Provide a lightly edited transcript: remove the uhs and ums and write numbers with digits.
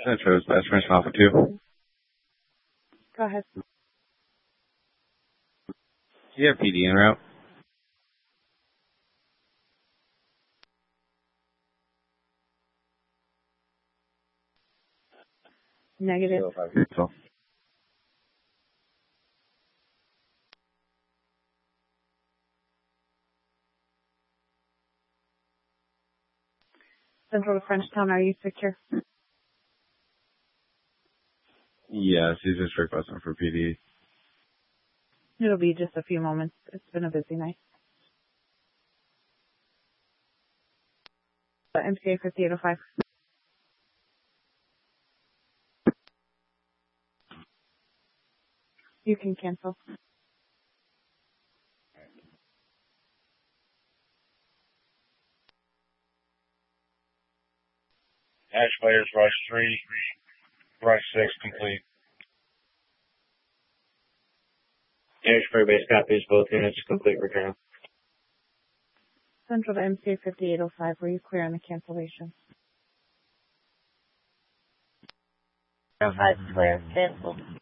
That shows that's French Alpha 2. Go ahead. Do you have PD en route? Negative. So, Central to Frenchtown, are you secure? yes, he's just requesting for PD. It'll be just a few moments. It's been a busy night. MCA 5805. You can cancel. Ash players, rush 3, rush 6 complete. Ash player base copies, both units complete return. Central to MCA 5805, were you clear on the cancellation? 05 clear, canceled.